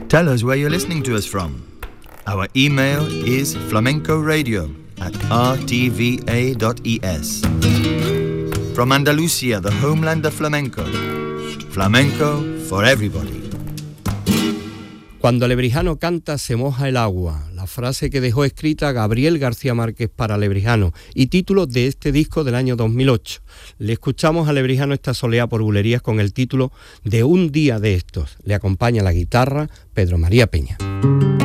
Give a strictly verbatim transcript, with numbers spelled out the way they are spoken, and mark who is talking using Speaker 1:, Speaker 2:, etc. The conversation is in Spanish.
Speaker 1: Tell us where you're listening to us from. Our email is flamencoradio at r t v a dot e s. From Andalusia, the homeland of flamenco. Flamenco for everybody.
Speaker 2: Cuando Lebrijano canta se moja el agua, la frase que dejó escrita Gabriel García Márquez para Lebrijano y título de este disco del año dos mil ocho. Le escuchamos a Lebrijano esta soleá por bulerías con el título de Un día de estos. Le acompaña la guitarra Pedro María Peña.